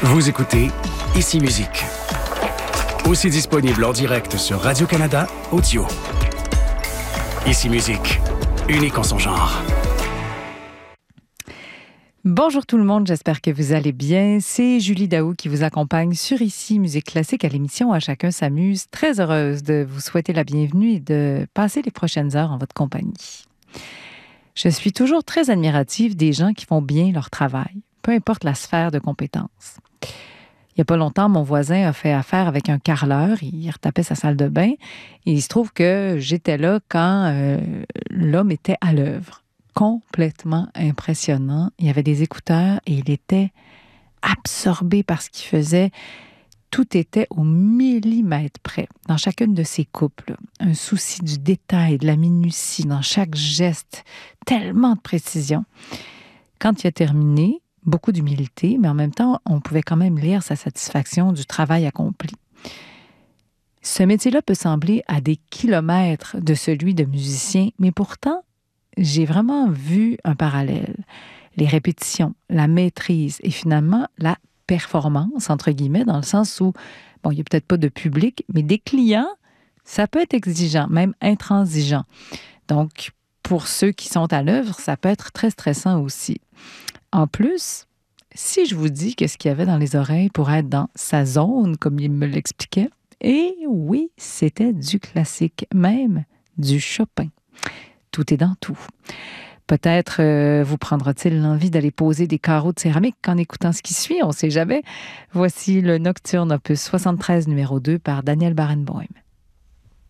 Vous écoutez Ici Musique. Aussi disponible en direct sur Radio-Canada Audio. Ici Musique, unique en son genre. Bonjour tout le monde, j'espère que vous allez bien. C'est Julie Daou qui vous accompagne sur Ici Musique Classique à l'émission À chacun s'amuse. Très heureuse de vous souhaiter la bienvenue et de passer les prochaines heures en votre compagnie. Je suis toujours très admirative des gens qui font bien leur travail, peu importe la sphère de compétences. Il n'y a pas longtemps, mon voisin a fait affaire avec un carreleur. Il retapait sa salle de bain. Et il se trouve que j'étais là quand l'homme était à l'œuvre. Complètement impressionnant. Il y avait des écouteurs et il était absorbé par ce qu'il faisait. Tout était au millimètre près, dans chacune de ses coupes. Là. Un souci du détail, de la minutie, dans chaque geste. Tellement de précision. Quand il a terminé, beaucoup d'humilité, mais en même temps, on pouvait quand même lire sa satisfaction du travail accompli. Ce métier-là peut sembler à des kilomètres de celui de musicien, mais pourtant, j'ai vraiment vu un parallèle. Les répétitions, la maîtrise et finalement la performance, entre guillemets, dans le sens où, bon, il n'y a peut-être pas de public, mais des clients, ça peut être exigeant, même intransigeant. Donc, pour ceux qui sont à l'œuvre, ça peut être très stressant aussi. En plus, si je vous dis qu'est-ce qu'il y avait dans les oreilles pour être dans sa zone, comme il me l'expliquait, et oui, c'était du classique, même du Chopin. Tout est dans tout. Peut-être vous prendra-t-il l'envie d'aller poser des carreaux de céramique en écoutant ce qui suit, on ne sait jamais. Voici le Nocturne opus 73 numéro 2 par Daniel Barenboim.